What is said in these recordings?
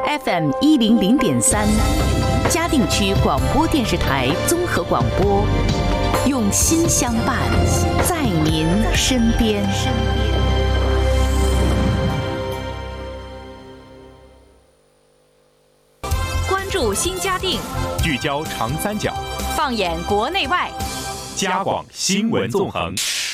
FM 100.3，嘉定区广播电视台综合广播，用心相伴，在您身边。关注新嘉定， 聚焦长三角， 放眼国内外， 嘉广新闻纵横。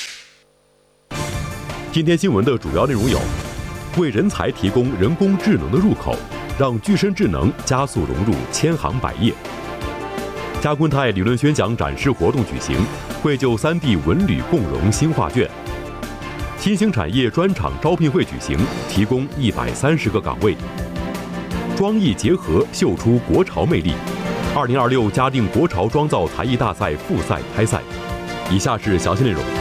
今天新闻的主要内容有：为人才提供人工智能的入口，让具身智能加速融入千行百业；嘉坤泰理论宣讲展示活动举行，绘就3D 文旅共融新画卷；新兴产业专场招聘会举行，提供130个岗位；庄艺结合，秀出国潮魅力。2026嘉定国潮妆造才艺大赛复赛开赛。以下是详细内容。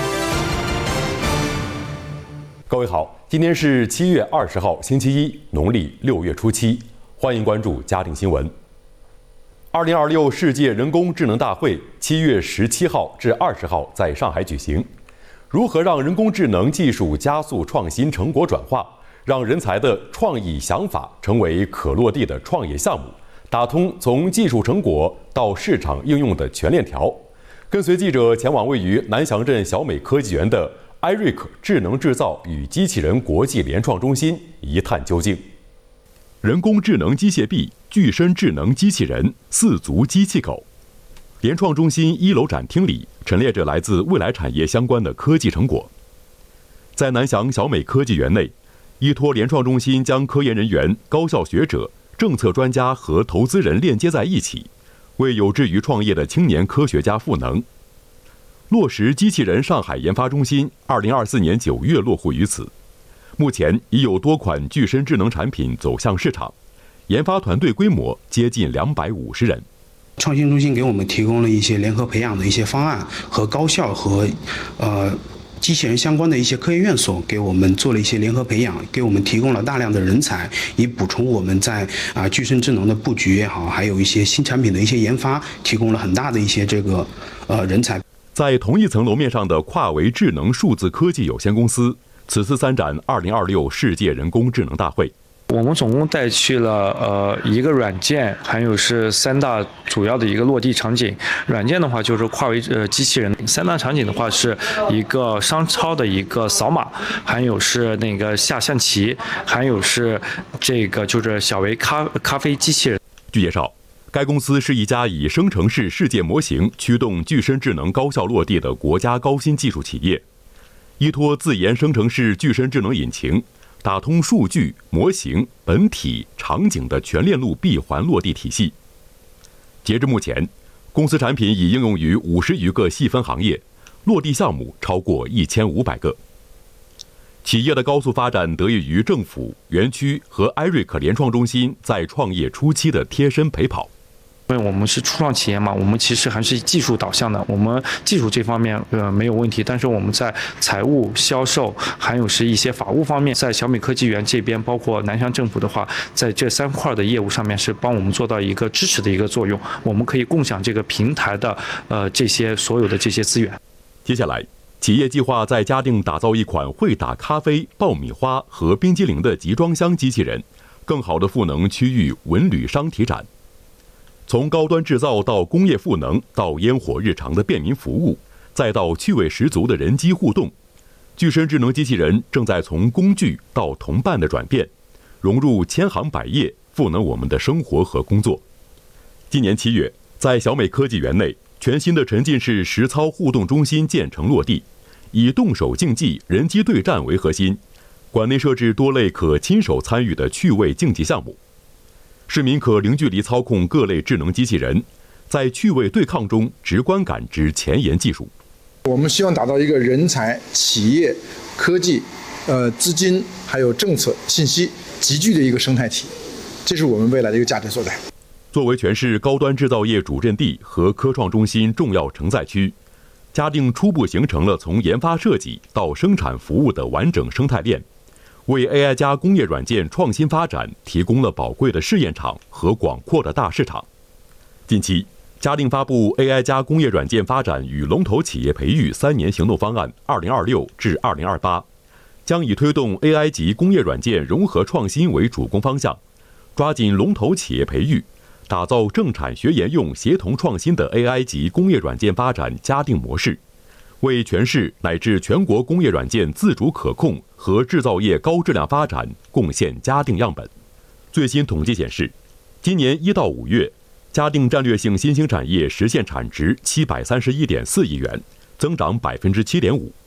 各位好，今天是7月20号，星期一，农历6月初7，欢迎关注嘉定新闻。2026世界人工智能大会7月17号至20号在上海举行。如何让人工智能技术加速创新成果转化，让人才的创意想法成为可落地的创业项目，打通从技术成果到市场应用的全链条。跟随记者前往位于南翔镇小美科技园的IRIC 智能制造与机器人国际联创中心一探究竟。人工智能机械臂、具身智能机器人、4足机器狗。联创中心1楼展厅里陈列着来自未来产业相关的科技成果。在南翔小美科技园内，依托联创中心将科研人员、高校学者、政策专家和投资人链接在一起，为有志于创业的青年科学家赋能。落实机器人上海研发中心2024年9月落户于此，目前已有多款具身智能产品走向市场，研发团队规模接近250人。 创新中心给我们提供了一些联合培养的一些方案，和高校和机器人相关的一些科研院所给我们做了一些联合培养，给我们提供了大量的人才，以补充我们在具身智能的布局也好，还有一些新产品的一些研发，提供了很大的一些人才。 在同一层楼面上的跨维智能数字科技有限公司，此次参展2026世界人工智能大会。 我们总共带去了一个软件，还有是3大主要的一个落地场景。软件的话就是跨维机器人，3大场景的话是一个商超的一个扫码，还有是那个下象棋，还有是这个就是小维咖啡机器人。 据介绍，该公司是一家以生成式世界模型驱动具身智能高效落地的国家高新技术企业，依托自研生成式具身智能引擎，打通数据、模型、本体、场景的全链路闭环落地体系。截至目前，公司产品已应用于50余个细分行业，落地项目超过1500个。企业的高速发展得益于政府、园区和IRIC联创中心在创业初期的贴身陪跑。 因为我们是初创企业嘛，我们其实还是技术导向的，我们技术这方面没有问题，但是我们在财务、销售还有是一些法务方面，在小美科技园这边，包括南翔政府的话，在这3块的业务上面是帮我们做到一个支持的一个作用，我们可以共享这个平台的这些所有的这些资源。 接下来，企业计划在嘉定打造一款会打咖啡、爆米花和冰激凌的集装箱机器人，更好地赋能区域文旅商体展。从高端制造到工业赋能，到烟火日常的便民服务，再到趣味十足的人机互动，具身智能机器人正在从工具到同伴的转变，融入千行百业，赋能我们的生活和工作。今年7月，在小美科技园内，全新的沉浸式实操互动中心建成落地，以动手竞技、人机对战为核心，馆内设置多类可亲手参与的趣味竞技项目。市民可零距离操控各类智能机器人，在趣味对抗中直观感知前沿技术。 我们希望打造一个人才、企业、科技、资金还有政策信息集聚的一个生态体，这是我们未来的一个价值所在。 作为全市高端制造业主阵地和科创中心重要承载区，嘉定初步形成了从研发设计到生产服务的完整生态链，为 AI 加工业软件创新发展提供了宝贵的试验场和广阔的大市场。近期，嘉定发布 AI 加工业软件发展与龙头企业培育3年行动方案2026至2028，将以推动 AI 及工业软件融合创新为主攻方向， 抓紧龙头企业培育，打造政产学研用协同创新的 AI 级工业软件发展嘉定模式，为全市乃至全国工业软件自主可控和制造业高质量发展贡献嘉定样本。最新统计显示，今年1到5月，嘉定战略性新兴产业实现产值731.4亿元，增长7.5%。